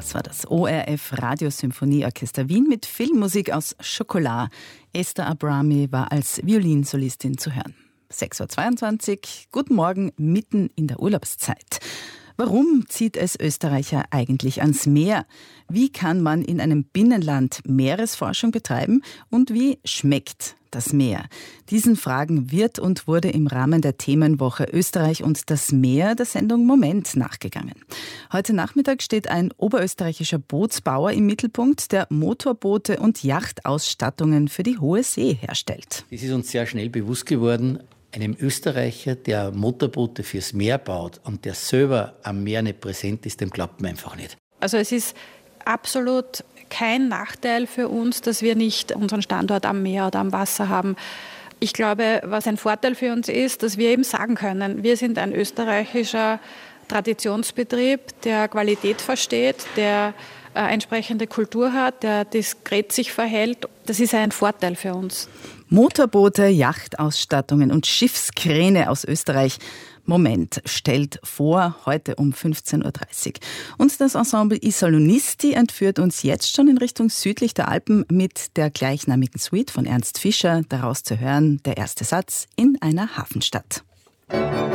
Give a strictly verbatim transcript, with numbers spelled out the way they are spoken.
Das war das O R F Radiosymphonieorchester Wien mit Filmmusik aus Schokolade. Esther Abrami war als Violinsolistin zu hören. sechs Uhr zweiundzwanzig, guten Morgen, mitten in der Urlaubszeit. Warum zieht es Österreicher eigentlich ans Meer? Wie kann man in einem Binnenland Meeresforschung betreiben? Und wie schmeckt das Meer? Diesen Fragen wird und wurde im Rahmen der Themenwoche Österreich und das Meer der Sendung Moment nachgegangen. Heute Nachmittag steht ein oberösterreichischer Bootsbauer im Mittelpunkt, der Motorboote und Yachtausstattungen für die hohe See herstellt. Es ist uns sehr schnell bewusst geworden, einem Österreicher, der Motorboote fürs Meer baut und der selber am Meer nicht präsent ist, dem glaubt man einfach nicht. Also es ist absolut kein Nachteil für uns, dass wir nicht unseren Standort am Meer oder am Wasser haben. Ich glaube, was ein Vorteil für uns ist, dass wir eben sagen können, wir sind ein österreichischer Traditionsbetrieb, der Qualität versteht, der äh, entsprechende Kultur hat, der diskret sich verhält. Das ist ein Vorteil für uns. Motorboote, Yachtausstattungen und Schiffskräne aus Österreich. Moment stellt vor, heute um fünfzehn Uhr dreißig. Und das Ensemble I Salonisti entführt uns jetzt schon in Richtung südlich der Alpen mit der gleichnamigen Suite von Ernst Fischer. Daraus zu hören, der erste Satz in einer Hafenstadt.